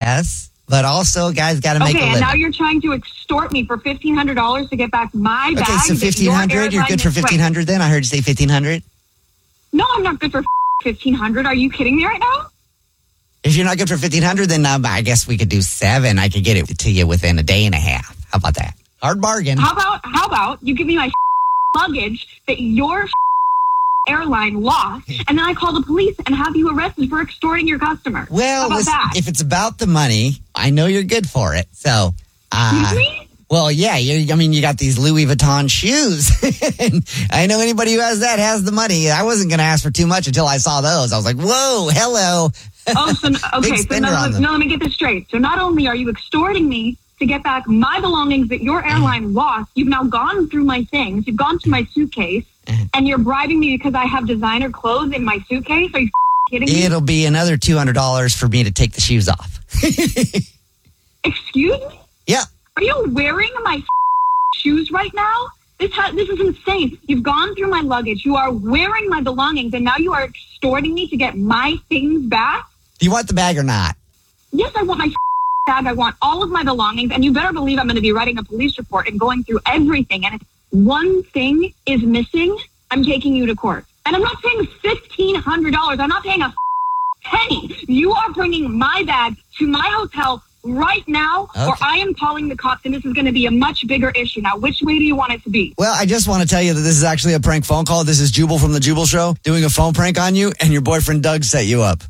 yes. But also, guys, got to make a living. Okay, and now you're trying to extort me for $1,500 to get back my bag. Okay, so $1,500. You're good for $1,500 then? I heard you say $1,500. No, I'm not good for $1,500. Are you kidding me right now? If you're not good for $1,500, then I guess we could do $7. I could get it to you within a day and a half. How about that? Hard bargain. How about you give me my luggage that your airline lost, and then I call the police and have you arrested for extorting your customer? Well, listen, that? If it's about the money, I know you're good for it. So, Excuse me? Well, yeah, you got these Louis Vuitton shoes. And I know anybody who has that has the money. I wasn't going to ask for too much until I saw those. I was like, whoa, hello. Oh, so, okay, so let me get this straight. So not only are you extorting me to get back my belongings that your airline lost, you've now gone through my things, you've gone through my suitcase, and you're bribing me because I have designer clothes in my suitcase? Are you kidding me? It'll be another $200 for me to take the shoes off. Excuse me? Yeah. Are you wearing my shoes right now? This is insane. You've gone through my luggage. You are wearing my belongings, and now you are extorting me to get my things back? Do you want the bag or not? Yes, I want my bag. I want all of my belongings, and you better believe I'm going to be writing a police report and going through everything. And if one thing is missing, I'm taking you to court. And I'm not paying $1,500. I'm not paying a penny. You are bringing my bag to my hotel right now, or I am calling the cops, and this is going to be a much bigger issue. Now, which way do you want it to be? Well, I just want to tell you that this is actually a prank phone call. This is Jubal from The Jubal Show doing a phone prank on you, and your boyfriend Doug set you up.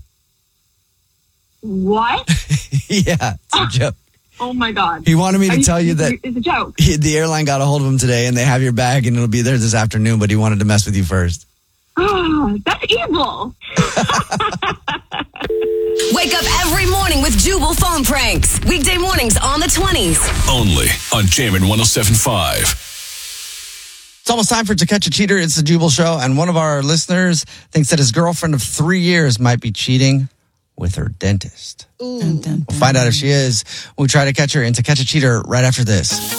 What? Yeah, it's a joke. Oh, my God. He wanted me to tell you that it's a joke. The airline got a hold of him today, and they have your bag, and it'll be there this afternoon, but he wanted to mess with you first. Oh, that's evil. Wake up every morning with Jubal phone pranks. Weekday mornings on the 20s. Only on Jammin' 107.5. It's almost time for To Catch a Cheater. It's the Jubal Show, and one of our listeners thinks that his girlfriend of 3 years might be cheating with her dentist. Ooh. We'll find out if she is. We'll try to catch her in To Catch a Cheater right after this.